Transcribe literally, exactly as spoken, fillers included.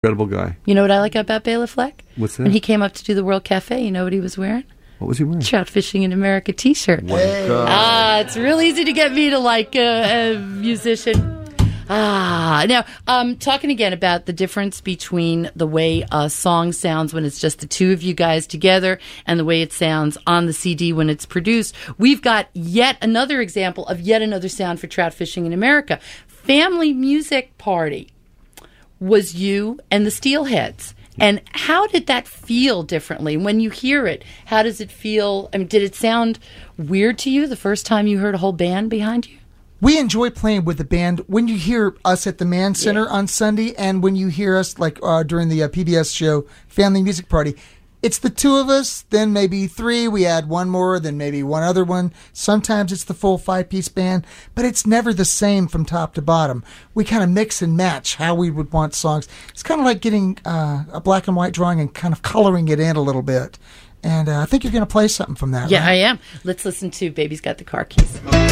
Incredible guy. You know what I like about Bela Fleck? What's that? When he came up to do the World Cafe, you know what he was wearing? What was he wearing? Trout Fishing in America t-shirt. Hey. Ah, it's real easy to get me to like a, a musician. Ah, now, um, talking again about the difference between the way a song sounds when it's just the two of you guys together and the way it sounds on the C D when it's produced. We've got yet another example of yet another sound for Trout Fishing in America. Family Music Party was you and the Steelheads. And how did that feel differently when you hear it? How does it feel? I mean, did it sound weird to you the first time you heard a whole band behind you? We enjoy playing with the band. When you hear us at the Mann Center yeah. on Sunday, and when you hear us like uh, during the uh, P B S show Family Music Party, it's the two of us, then maybe three. We add one more, then maybe one other one. Sometimes it's the full five-piece band, but it's never the same from top to bottom. We kind of mix and match how we would want songs. It's kind of like getting uh, a black and white drawing and kind of coloring it in a little bit. And uh, I think you're going to play something from that, Yeah, right? I am. Let's listen to Baby's Got the Car Keys.